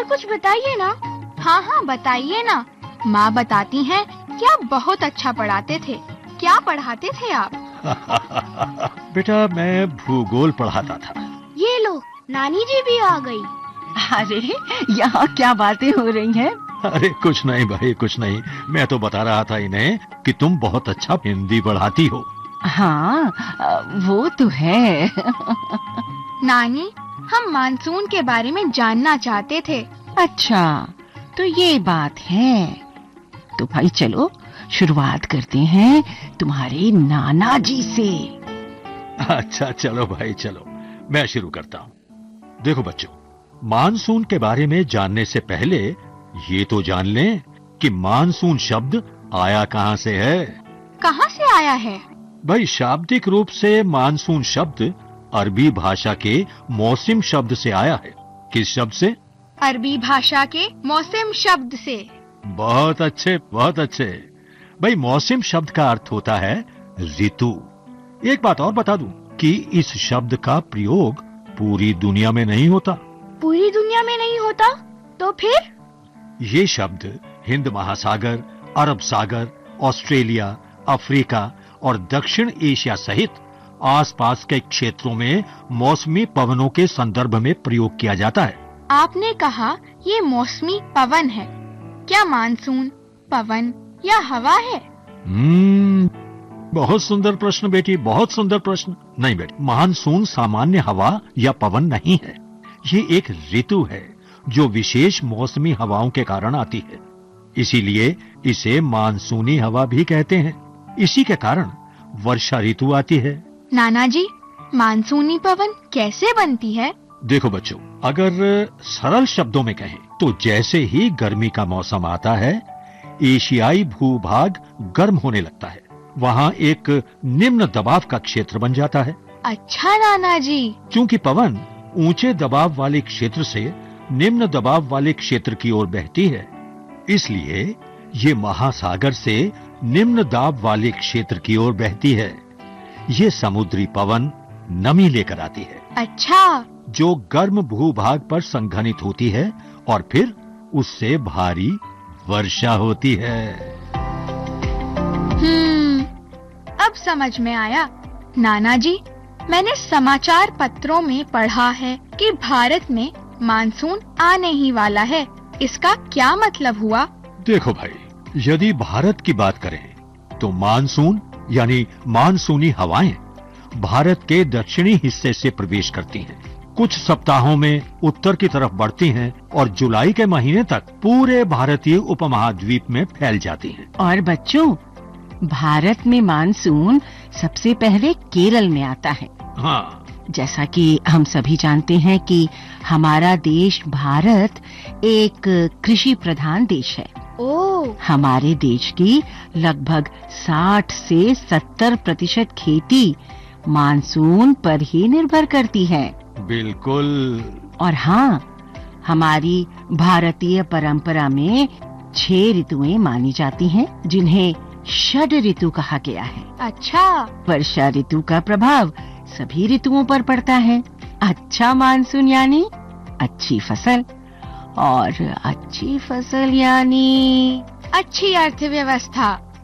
कुछ बताइए ना। हाँ हाँ बताइए ना, माँ बताती हैं कि आप बहुत अच्छा पढ़ाते थे। क्या पढ़ाते थे आप? बेटा मैं भूगोल पढ़ाता था। ये लो, नानी जी भी आ गई। अरे यहाँ क्या बातें हो रही हैं? अरे कुछ नहीं भाई, कुछ नहीं। मैं तो बता रहा था इन्हें कि तुम बहुत अच्छा हिंदी पढ़ाती हो। हाँ, वो तो है। नानी, हम मानसून के बारे में जानना चाहते थे। अच्छा, तो ये बात है। तो भाई चलो शुरुआत करते हैं तुम्हारे नाना जी से। अच्छा चलो भाई चलो, मैं शुरू करता हूँ। देखो बच्चों, मानसून के बारे में जानने से पहले ये तो जान लें कि मानसून शब्द आया कहाँ से है। कहाँ से आया है? भाई शाब्दिक रूप से मानसून शब्द अरबी भाषा के मौसम शब्द से आया है। किस शब्द से? अरबी भाषा के मौसम शब्द से। बहुत अच्छे, बहुत अच्छे। भाई मौसम शब्द का अर्थ होता है ऋतु। एक बात और बता दूं कि इस शब्द का प्रयोग पूरी दुनिया में नहीं होता। पूरी दुनिया में नहीं होता? तो फिर? ये शब्द हिंद महासागर, अरब सागर, ऑस्ट्रेलिया, अफ्रीका और दक्षिण एशिया सहित आसपास के क्षेत्रों में मौसमी पवनों के संदर्भ में प्रयोग किया जाता है। आपने कहा ये मौसमी पवन है। क्या मानसून पवन या हवा है? बहुत सुंदर प्रश्न बेटी, बहुत सुंदर प्रश्न। नहीं बेटी, मानसून सामान्य हवा या पवन नहीं है। ये एक ऋतु है जो विशेष मौसमी हवाओं के कारण आती है। इसीलिए इसे मानसूनी हवा भी कहते हैं। इसी के कारण वर्षा ऋतु आती है। नाना जी, मानसूनी पवन कैसे बनती है? देखो बच्चों, अगर सरल शब्दों में कहें तो जैसे ही गर्मी का मौसम आता है, एशियाई भूभाग गर्म होने लगता है। वहाँ एक निम्न दबाव का क्षेत्र बन जाता है। अच्छा नाना जी। चूंकि पवन ऊंचे दबाव वाले क्षेत्र से निम्न दबाव वाले क्षेत्र की ओर बहती है, इसलिए ये महासागर से निम्न दाब वाले क्षेत्र की ओर बहती है। ये समुद्री पवन नमी लेकर आती है। अच्छा। जो गर्म भूभाग पर संघनित होती है और फिर उससे भारी वर्षा होती है। अब समझ में आया। नाना जी, मैंने समाचार पत्रों में पढ़ा है कि भारत में मानसून आने ही वाला है। इसका क्या मतलब हुआ? देखो भाई, यदि भारत की बात करें तो मानसून यानी मानसूनी हवाएं भारत के दक्षिणी हिस्से से प्रवेश करती हैं। कुछ सप्ताहों में उत्तर की तरफ बढ़ती हैं और जुलाई के महीने तक पूरे भारतीय उपमहाद्वीप में फैल जाती हैं। और बच्चों, भारत में मानसून सबसे पहले केरल में आता है। हाँ, जैसा कि हम सभी जानते हैं कि हमारा देश भारत एक कृषि प्रधान देश है। ओह। हमारे देश की लगभग 60 से 70% खेती मानसून पर ही निर्भर करती है। बिल्कुल। और हाँ, हमारी भारतीय परंपरा में 6 ऋतुएं मानी जाती हैं, जिन्हें षड ऋतु कहा गया है। अच्छा। वर्षा ऋतु का प्रभाव सभी ऋतुओं पर पड़ता है। अच्छा मानसून यानी अच्छी फसल, और अच्छी फसल यानी अच्छी अर्थव्यवस्था।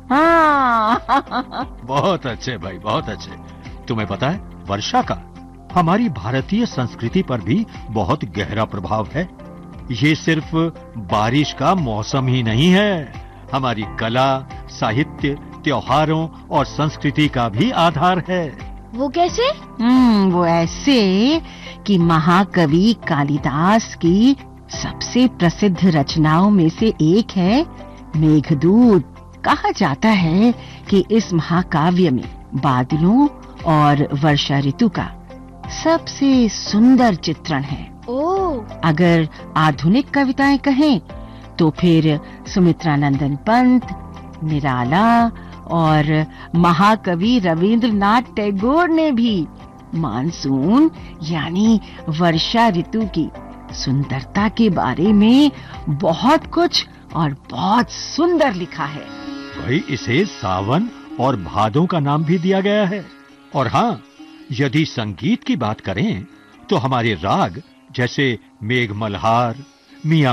हाँ। बहुत अच्छे भाई, बहुत अच्छे। तुम्हें पता है, वर्षा का हमारी भारतीय संस्कृति पर भी बहुत गहरा प्रभाव है। ये सिर्फ बारिश का मौसम ही नहीं है, हमारी कला, साहित्य, त्योहारों और संस्कृति का भी आधार है। वो कैसे? वो ऐसे कि महाकवि कालिदास की सबसे प्रसिद्ध रचनाओं में से एक है मेघदूत। कहा जाता है कि इस महाकाव्य में बादलों और वर्षा ऋतु का सबसे सुंदर चित्रण है। ओह। अगर आधुनिक कविताएं कहें तो फिर सुमित्रानंदन पंत, निराला और महाकवि रविंद्रनाथ टैगोर ने भी मानसून यानी वर्षा ऋतु की सुंदरता के बारे में बहुत कुछ और बहुत सुंदर लिखा है। भाई इसे सावन और भादों का नाम भी दिया गया है। और हाँ, यदि संगीत की बात करें तो हमारे राग जैसे मेघ मल्हार, मियां